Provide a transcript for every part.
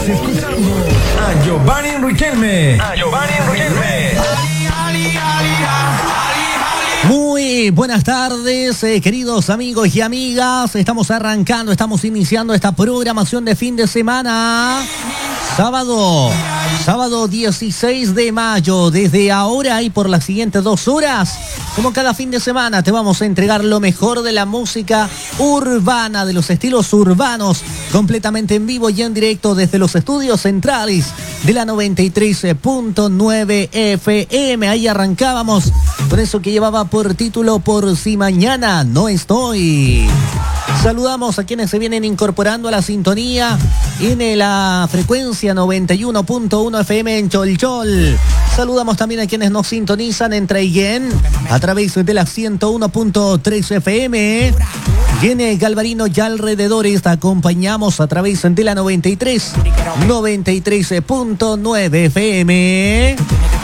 escuchando a Giovanni Riquelme. Muy buenas tardes, queridos amigos y amigas. Estamos iniciando esta programación de fin de semana. Sábado 16 de mayo. Desde ahora y por las siguientes 2 horas, como cada fin de semana, te vamos a entregar lo mejor de la música urbana, de los estilos urbanos, completamente en vivo y en directo desde los estudios centrales de la 93.9 FM. Ahí arrancábamos con eso que llevaba por título Por si mañana no estoy. Saludamos a quienes se vienen incorporando a la sintonía en la frecuencia 91.1 FM en Cholchol. Saludamos también a quienes nos sintonizan en Traiguén a través de la 101.3 FM. Y en Galvarino y alrededores te acompañamos a través de la 93.9 FM.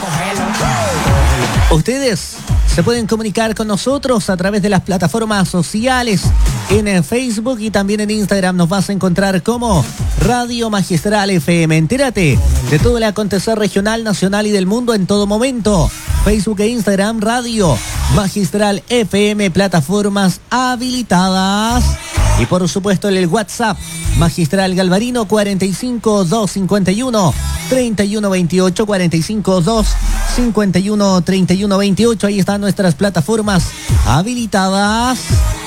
Ustedes se pueden comunicar con nosotros a través de las plataformas sociales. En Facebook y también en Instagram nos vas a encontrar como Radio Magistral FM. Entérate de todo el acontecer regional, nacional y del mundo en todo momento. Facebook e Instagram, Radio Magistral FM, plataformas habilitadas. Y por supuesto el WhatsApp, Magistral Galvarino 45 251 31 28, 45 251 31 28. Ahí están nuestras plataformas habilitadas.